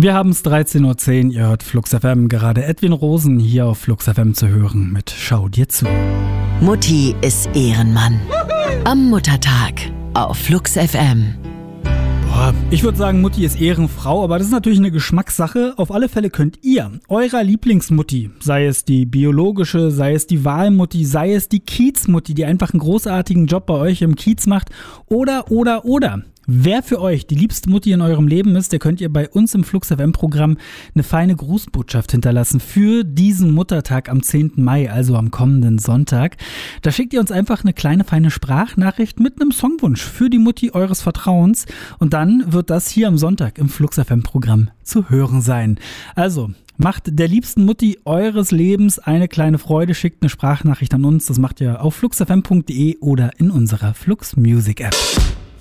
Wir haben es 13.10 Uhr, ihr hört Flux FM, gerade Edwin Rosen hier auf Flux FM zu hören mit Schau dir zu. Mutti ist Ehrenmann. Am Muttertag auf Flux FM. Ich würde sagen, Mutti ist Ehrenfrau, aber das ist natürlich eine Geschmackssache. Auf alle Fälle könnt ihr eurer Lieblingsmutti, sei es die biologische, sei es die Wahlmutti, sei es die Kiezmutti, die einfach einen großartigen Job bei euch im Kiez macht, oder. Wer für euch die liebste Mutti in eurem Leben ist, der könnt ihr bei uns im Flux FM-Programm eine feine Grußbotschaft hinterlassen für diesen Muttertag am 10. Mai, also am kommenden Sonntag. Da schickt ihr uns einfach eine kleine feine Sprachnachricht mit einem Songwunsch für die Mutti eures Vertrauens und dann wird das hier am Sonntag im Flux FM-Programm zu hören sein. Also macht der liebsten Mutti eures Lebens eine kleine Freude, schickt eine Sprachnachricht an uns. Das macht ihr auf fluxfm.de oder in unserer Flux Music App.